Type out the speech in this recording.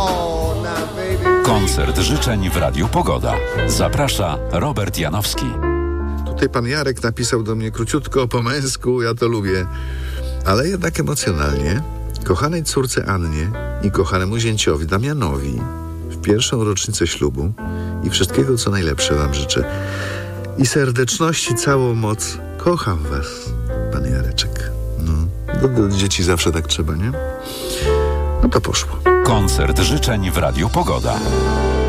Koncert życzeń w Radiu Pogoda. Zaprasza Robert Janowski. Tutaj pan Jarek napisał do mnie króciutko, po męsku, ja to lubię, ale jednak emocjonalnie. Kochanej córce Annie i kochanemu zięciowi Damianowi w pierwszą rocznicę ślubu i wszystkiego, co najlepsze wam życzę. I serdeczności całą moc. Kocham was, pan Jareczek. No, do dzieci zawsze tak trzeba, nie? No to poszło. Koncert życzeń w Radiu Pogoda.